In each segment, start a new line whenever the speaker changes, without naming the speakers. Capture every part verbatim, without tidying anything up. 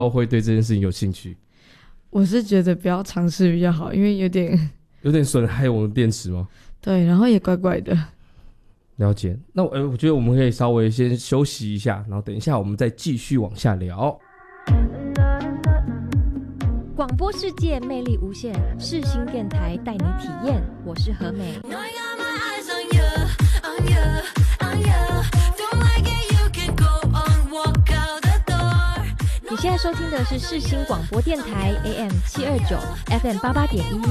会对这件事情有兴趣？
我是觉得不要尝试比较好，因为有点
有点损害我们电池吗？
对，然后也怪怪的。
了解。那我、呃、我觉得我们可以稍微先休息一下，然后等一下我们再继续往下聊。
广播世界魅力无限，世新电台带你体验。我是何美。你现在收听的是世新广播电台 A M 七二九 F M 八八点一。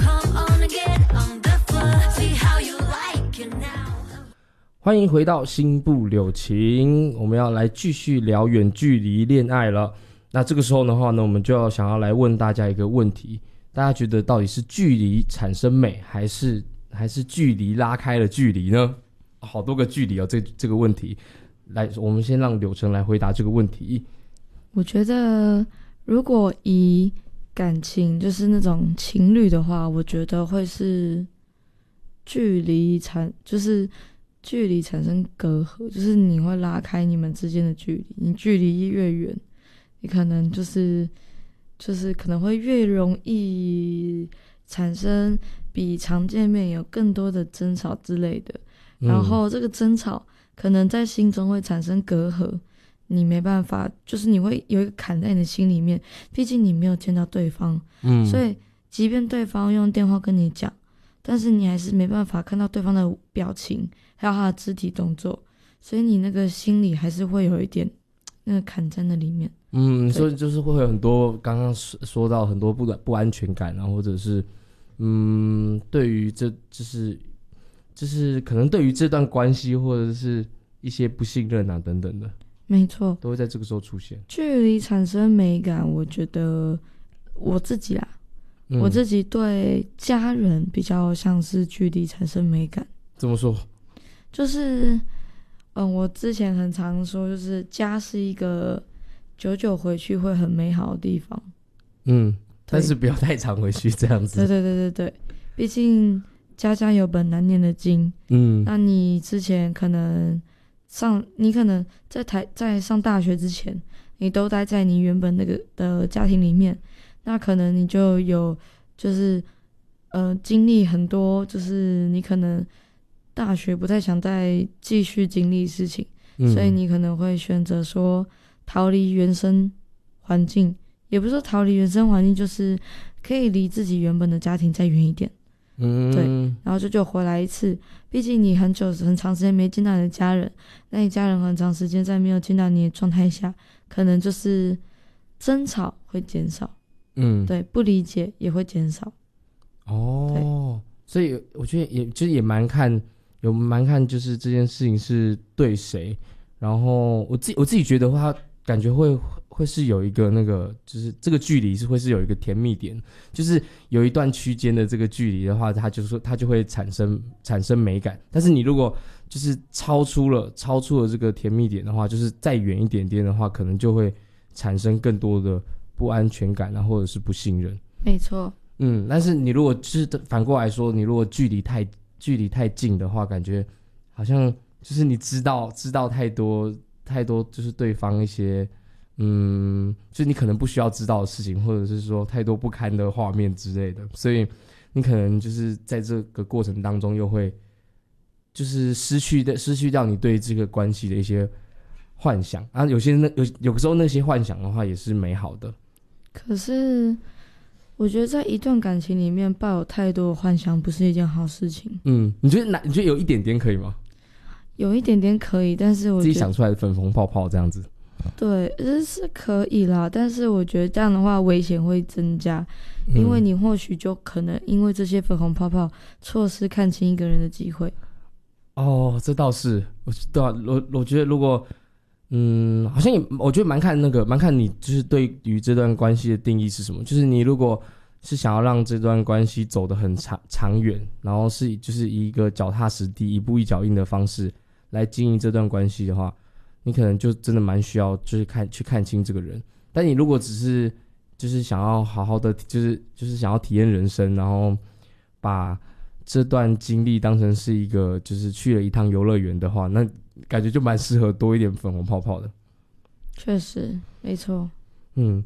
欢迎回到新部柳情，我们要来继续聊远距离恋爱了。那这个时候的话呢，我们就要想要来问大家一个问题，大家觉得到底是距离产生美，还是还是距离拉开了距离呢？好多个距离哦，这这个问题，来，我们先让柳成来回答这个问题。
我觉得如果以感情就是那种情侣的话，我觉得会是距离产就是距离产生隔阂，就是你会拉开你们之间的距离，你距离越远，你可能就是就是可能会越容易产生比常见面有更多的争吵之类的，
嗯、
然后这个争吵可能在心中会产生隔阂，你没办法，就是你会有一个坎在你的心里面，毕竟你没有见到对方，
嗯，
所以即便对方用电话跟你讲，但是你还是没办法看到对方的表情还有他的肢体动作，所以你那个心里还是会有一点那个坎在那里面。
嗯，所以就是会有很多刚刚说到很多不不安全感，然后或者是嗯，对于这就是就是可能对于这段关系或者是一些不信任啊等等的，
没错，
都会在这个时候出现。
距离产生美感，我觉得我自己啦、嗯、我自己对家人比较像是距离产生美感。
怎么说？就是
嗯，我之前很常说，就是家是一个久久回去会很美好的地方。
嗯，但是不要太常回去这样子。
对对对对对，毕竟家家有本难念的经。嗯，那你之前可能上，你可能在台在上大学之前，你都待在你原本那个的家庭里面，那可能你就有就是呃经历很多，就是你可能大学不太想再继续经历事情，嗯、所以你可能会选择说逃离原生环境，也不是说逃离原生环境，就是可以离自己原本的家庭再远一点。嗯，对，然后就就回来一次，毕竟你很久很长时间没见到你的家人，那你家人很长时间在没有见到你的状态下，可能就是争吵会减少，嗯，对，不理解也会减少。
哦，所以我觉得也就是也蛮看有蛮看就是这件事情是对谁，然后我自己我自己觉得话，感觉会会是有一个那个，就是这个距离是会是有一个甜蜜点，就是有一段区间的这个距离的话，它就是说它就会产生产生美感。但是你如果就是超出了超出了这个甜蜜点的话，就是再远一点点的话，可能就会产生更多的不安全感啊，或者是不信任。
没错。
嗯，但是你如果就是反过来说，你如果距离太距离太近的话，感觉好像就是你知道知道太多太多，就是对方一些。嗯，就你可能不需要知道的事情，或者是说太多不堪的画面之类的，所以你可能就是在这个过程当中又会就是失去的失去掉你对这个关系的一些幻想啊，有些那有有的时候那些幻想的话也是美好的。
可是我觉得在一段感情里面抱有太多的幻想不是一件好事情。
嗯，你觉得哪？你觉得有一点点可以吗？
有一点点可以，但是我觉得
自己想出来的粉红泡泡这样子。
对，是可以啦，但是我觉得这样的话危险会增加，因为你或许就可能因为这些粉红泡泡错失看清一个人的机会。
哦，这倒是，我对啊，我我觉得如果，嗯，好像也，我觉得蛮看那个，蛮看你就是对于这段关系的定义是什么。就是你如果是想要让这段关系走得很长长远，然后是就是以一个脚踏实地、一步一脚印的方式来经营这段关系的话。你可能就真的蛮需要，就是看去看清这个人。但你如果只是就是想要好好的，就是就是想要体验人生，然后把这段经历当成是一个就是去了一趟游乐园的话，那感觉就蛮适合多一点粉红泡泡的。
确实，没错。
嗯，